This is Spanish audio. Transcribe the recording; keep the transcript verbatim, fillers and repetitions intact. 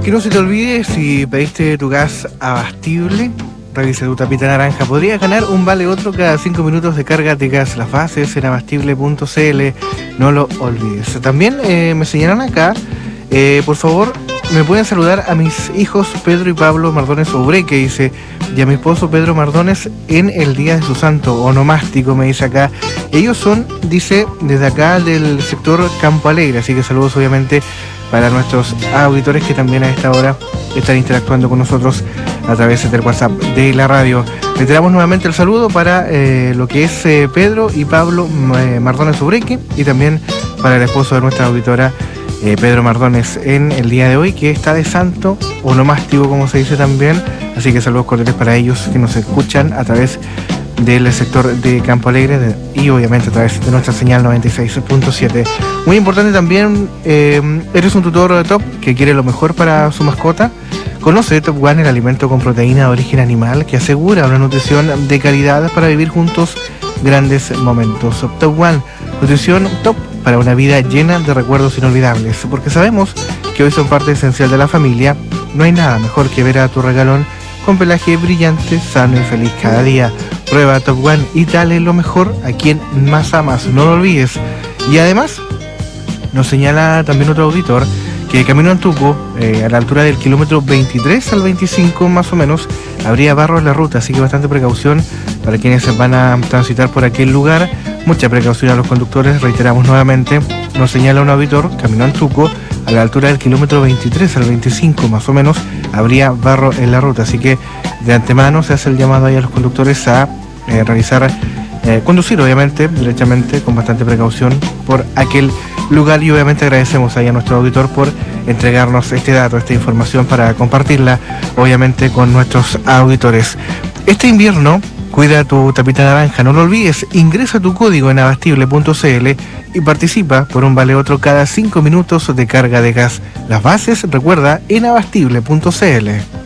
Que no se te olvide, si pediste tu gas abastible, revisa tu tapita naranja. Podrías ganar un vale otro cada cinco minutos de carga de gas. Las bases en abastible punto c l, no lo olvides. También eh, me señalan acá, eh, por favor, me pueden saludar a mis hijos Pedro y Pablo Mardones Obreque, dice, y a mi esposo Pedro Mardones en el día de su santo, onomástico, me dice acá. Ellos son, dice, desde acá del sector Campo Alegre, así que saludos obviamente para nuestros auditores que también a esta hora están interactuando con nosotros a través del WhatsApp de la radio. Reiteramos nuevamente el saludo para eh, lo que es eh, Pedro y Pablo eh, Mardones Ubreque, y también para el esposo de nuestra auditora eh, Pedro Mardones en el día de hoy, que está de santo, onomástico como se dice también, así que saludos cordiales para ellos que nos escuchan a través del sector de Campo Alegre de, y obviamente a través de nuestra señal noventa y seis punto siete. Muy importante también, eh, eres un tutor top que quiere lo mejor para su mascota. Conoce Top One, el alimento con proteína de origen animal que asegura una nutrición de calidad para vivir juntos grandes momentos. Top One, nutrición top para una vida llena de recuerdos inolvidables, porque sabemos que hoy son parte esencial de la familia. No hay nada mejor que ver a tu regalón con pelaje brillante, sano y feliz cada día. Prueba Top One y dale lo mejor a quien más amas, no lo olvides. Y además, nos señala también otro auditor que camino a Antuco, eh, a la altura del kilómetro veintitrés al veinticinco más o menos, habría barro en la ruta, así que bastante precaución para quienes van a transitar por aquel lugar. Mucha precaución a los conductores, reiteramos nuevamente, nos señala un auditor, camino a Antuco, a la altura del kilómetro veintitrés al veinticinco más o menos, habría barro en la ruta, así que de antemano se hace el llamado ahí a los conductores a eh, realizar, eh, conducir obviamente, derechamente, con bastante precaución por aquel lugar, y obviamente agradecemos ahí a nuestro auditor por entregarnos este dato, esta información para compartirla obviamente con nuestros auditores. Este invierno, cuida tu tapita naranja, no lo olvides, ingresa tu código en abastible punto c l y participa por un vale otro cada cinco minutos de carga de gas. Las bases, recuerda, en abastible punto c l.